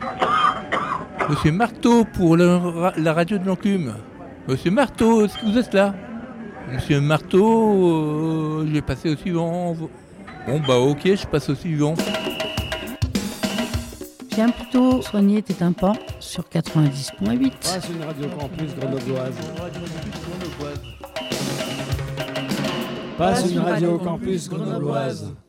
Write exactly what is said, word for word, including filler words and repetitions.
Monsieur Marteau pour le, la radio de l'Enclume. Monsieur Marteau, est-ce que vous êtes là? Monsieur Marteau, euh, je vais passer au suivant. Bon bah ok, je passe au suivant. Viens plutôt soigner tes tympans sur quatre-vingt-dix virgule huit. Passe une radio campus grenobloise. Passe une radio campus grenobloise.